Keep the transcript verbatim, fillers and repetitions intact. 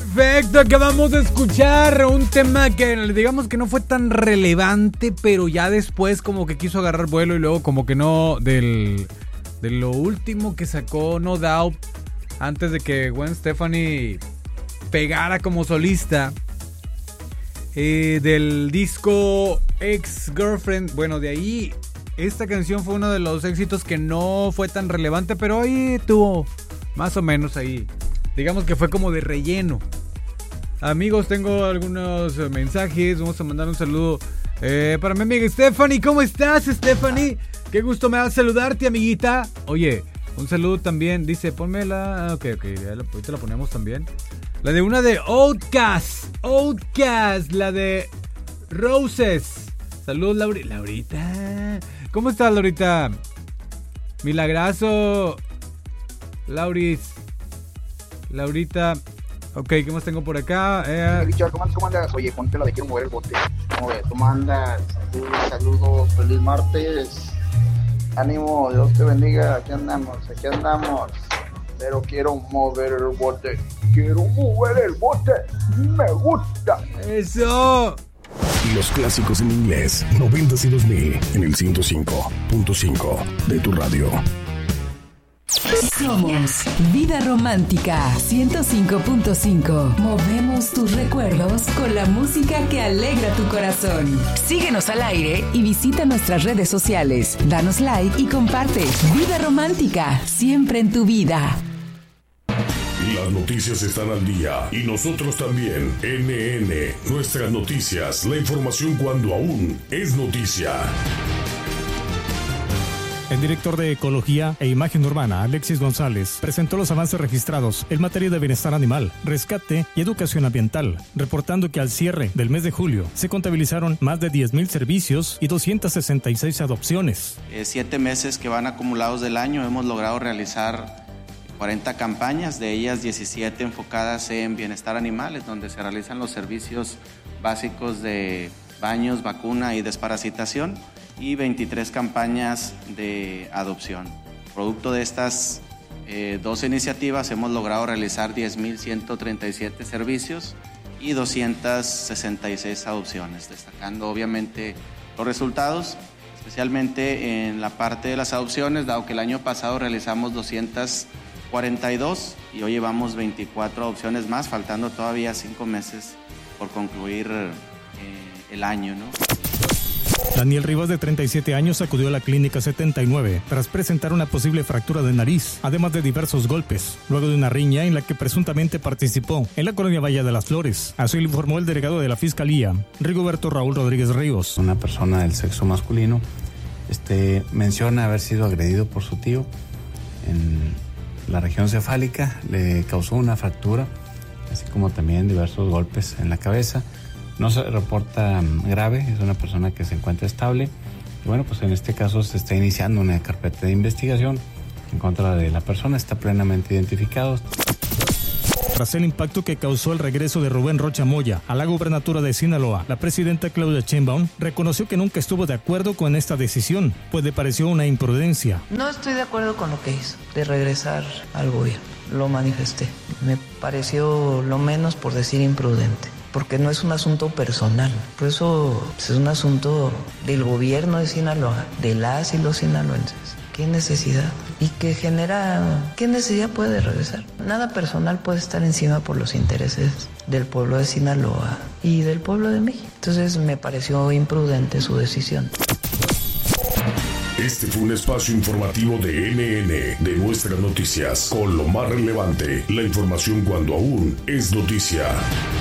Perfecto, acabamos de escuchar un tema que digamos que no fue tan relevante, pero ya después como que quiso agarrar vuelo y luego como que no, del, de lo último que sacó No Doubt antes de que Gwen Stefani pegara como solista, eh, del disco Ex-Girlfriend. Bueno, de ahí esta canción fue uno de los éxitos que no fue tan relevante, pero ahí tuvo más o menos ahí. Digamos que fue como de relleno. Amigos, tengo algunos mensajes. Vamos a mandar un saludo eh, para mi amiga Stephanie. ¿Cómo estás, Stephanie? Qué gusto me da saludarte, amiguita. Oye, un saludo también. Dice, ponme la... Ok, ok, ya la, ahorita la ponemos también. La de una de Outcast. Outcast, la de Roses. Saludos, Lauri. Laurita. ¿Cómo estás, Laurita? Milagrazo. Lauris. Laurita. Ok, ¿qué más tengo por acá? Eh... Richard, ¿cómo, ¿cómo andas? Oye, ponte la de quiero mover el bote. ¿Cómo ves? ¿Cómo andas? Saludos, saludos, feliz martes. Ánimo, Dios te bendiga. Aquí andamos, aquí andamos. Pero quiero mover el bote. Quiero mover el bote. Me gusta. ¡Eso! Los clásicos en inglés, noventas y dos mil, en el ciento cinco punto cinco de tu radio. Somos Vida Romántica ciento cinco punto cinco. Movemos tus recuerdos con la música que alegra tu corazón. Síguenos al aire y visita nuestras redes sociales. Danos like y comparte. Vida Romántica, siempre en tu vida. Las noticias están al día y nosotros también. N N, nuestras noticias, la información cuando aún es noticia. El director de Ecología e Imagen Urbana, Alexis González, presentó los avances registrados en materia de bienestar animal, rescate y educación ambiental, reportando que al cierre del mes de julio se contabilizaron más de diez mil servicios y doscientas sesenta y seis adopciones. Eh, siete meses que van acumulados del año hemos logrado realizar cuarenta campañas, de ellas diecisiete enfocadas en bienestar animal, es donde se realizan los servicios básicos de baños, vacuna y desparasitación, y veintitrés campañas de adopción. Producto de estas eh, dos iniciativas hemos logrado realizar diez mil ciento treinta y siete servicios y doscientas sesenta y seis adopciones, destacando obviamente los resultados, especialmente en la parte de las adopciones, dado que el año pasado realizamos doscientas cuarenta y dos y hoy llevamos veinticuatro adopciones más, faltando todavía cinco meses por concluir eh, el año, ¿no? Daniel Rivas, de treinta y siete años, acudió a la clínica setenta y nueve tras presentar una posible fractura de nariz, además de diversos golpes, luego de una riña en la que presuntamente participó en la colonia Valle de las Flores. Así lo informó el delegado de la Fiscalía, Rigoberto Raúl Rodríguez Ríos. Una persona del sexo masculino este, menciona haber sido agredido por su tío en la región cefálica, le causó una fractura, así como también diversos golpes en la cabeza. No se reporta grave, es una persona que se encuentra estable. Y bueno, pues en este caso se está iniciando una carpeta de investigación en contra de la persona, está plenamente identificado. Tras el impacto que causó el regreso de Rubén Rocha Moya a la gubernatura de Sinaloa, la presidenta Claudia Sheinbaum reconoció que nunca estuvo de acuerdo con esta decisión, pues le pareció una imprudencia. No estoy de acuerdo con lo que hizo, de regresar al gobierno. Lo manifesté. Me pareció lo menos por decir imprudente. Porque no es un asunto personal, por eso es un asunto del gobierno de Sinaloa, de las y los sinaloenses. ¿Qué necesidad? Y que genera, ¿qué necesidad puede regresar? Nada personal puede estar encima por los intereses del pueblo de Sinaloa y del pueblo de México. Entonces me pareció imprudente su decisión. Este fue un espacio informativo de N N, de Nuestras Noticias, con lo más relevante, la información cuando aún es noticia.